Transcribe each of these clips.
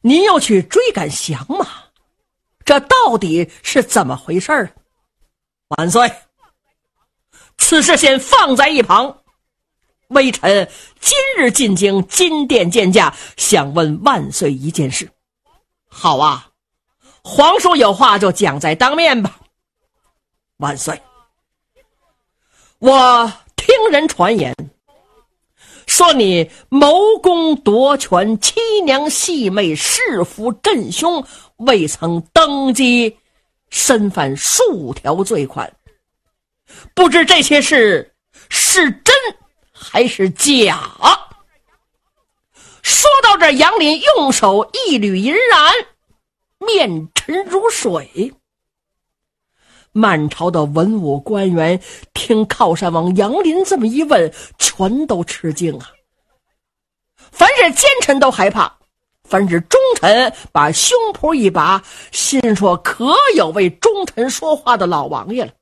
您又去追赶降马，这到底是怎么回事儿？万岁，此事先放在一旁，微臣今日进京金殿见驾，想问万岁一件事。好啊，皇叔有话就讲在当面吧。万岁，我听人传言说你谋功夺权，欺娘戏妹，弑父镇凶，未曾登基，身犯数条罪款，不知这些事是真还是假？说到这，杨林用手一捋银髯，面沉如水。满朝的文武官员听靠山王杨林这么一问，全都吃惊啊！凡是奸臣都害怕，凡是忠臣把胸脯一拔，心说可有为忠臣说话的老王爷了。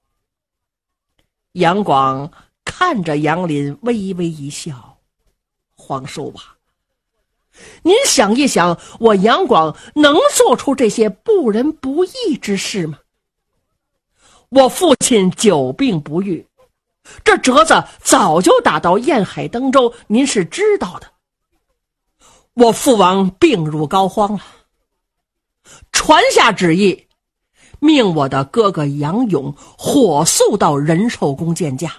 杨广看着杨林微微一笑，皇叔啊，您想一想，我杨广能做出这些不仁不义之事吗？我父亲久病不愈，这折子早就打到燕海登州，您是知道的。我父王病入膏肓了，传下旨意，命我的哥哥杨勇火速到仁寿宫见驾。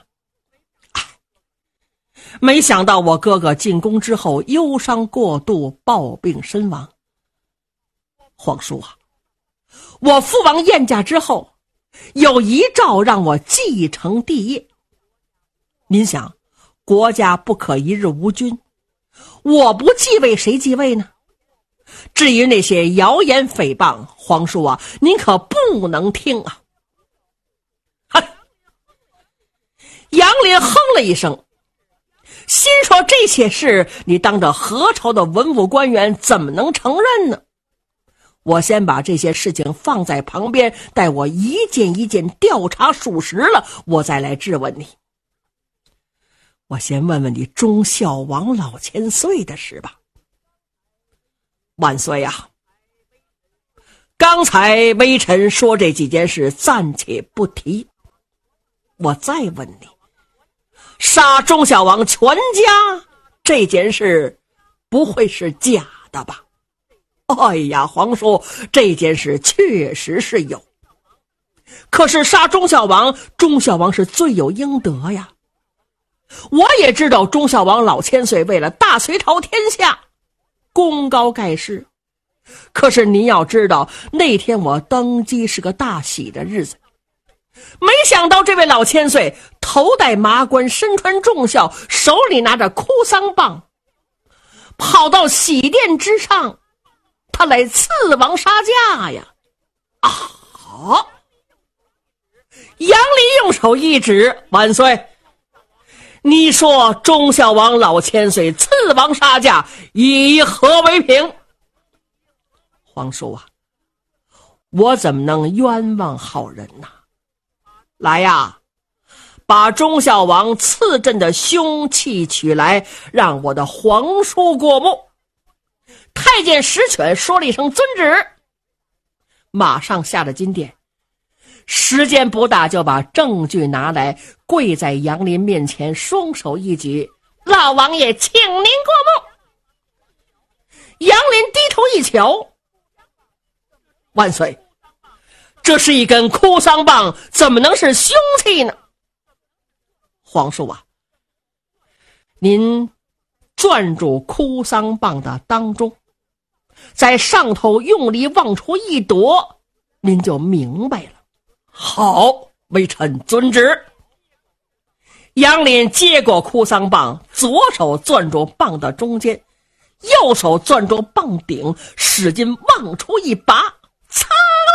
没想到我哥哥进宫之后忧伤过度，暴病身亡。皇叔啊，我父王宴驾之后有遗诏让我继承帝业，您想，国家不可一日无君，我不继位谁继位呢？至于那些谣言诽谤，皇叔啊，您可不能听啊！哼！杨林哼了一声，心说这些事你当着何朝的文武官员怎么能承认呢？我先把这些事情放在旁边，待我一件一件调查属实了，我再来质问你。我先问问你忠孝王老千岁的事吧。万岁啊，刚才微臣说这几件事暂且不提，我再问你，杀忠孝王全家这件事不会是假的吧？哎呀，皇叔，这件事确实是有，可是杀忠孝王，忠孝王是罪有应得呀。我也知道忠孝王老千岁为了大隋朝天下功高盖世，可是您要知道，那天我登基是个大喜的日子，没想到这位老千岁头戴麻冠，身穿重孝，手里拿着哭丧棒，跑到喜殿之上，他来刺王杀驾呀！啊！好！杨林用手一指，万岁，你说忠孝王老千岁刺王杀驾，以何为凭？皇叔啊，我怎么能冤枉好人呢？来呀，把忠孝王刺朕的凶器取来，让我的皇叔过目。太监石犬说了一声遵旨，马上下了金殿，时间不大就把证据拿来，跪在杨林面前，双手一举，老王爷请您过目。杨林低头一瞧，万岁，这是一根哭丧棒，怎么能是凶器呢？皇叔啊，您攥住哭丧棒的当中，在上头用力往出一夺，您就明白了。好，微臣遵旨。杨林接过哭丧棒，左手攥住棒的中间，右手攥住棒顶，使劲往出一拔，擦！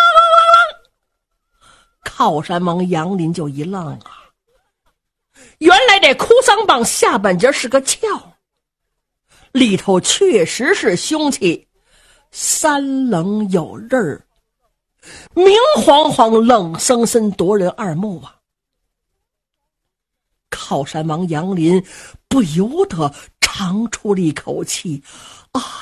靠山王杨林就一愣啊，原来这哭丧棒下半截是个鞘，里头确实是凶器，三棱有刃儿，明晃晃冷森森夺人耳目啊！靠山王杨林不由得长出了一口气啊！